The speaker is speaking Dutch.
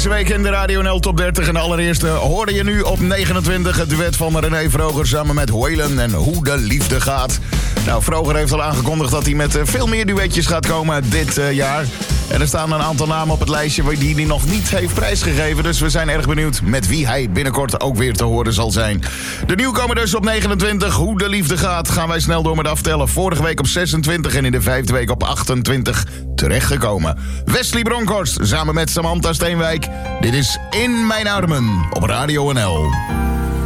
deze week in de Radio NL Top 30. En de allereerste hoorde je nu op 29 het duet van René Vroger samen met Waylon en Hoe de Liefde Gaat. Nou, Vroger heeft al aangekondigd dat hij met veel meer duetjes gaat komen dit jaar. En er staan een aantal namen op het lijstje die hij nog niet heeft prijsgegeven. Dus we zijn erg benieuwd met wie hij binnenkort ook weer te horen zal zijn. De nieuwkomer dus op 29, Hoe de Liefde Gaat. Gaan wij snel door met aftellen. Vorige week op 26 en in de 5e week op 28 terechtgekomen. Wesley Bronkhorst samen met Samantha Steenwijk. Dit is In Mijn Armen op Radio NL.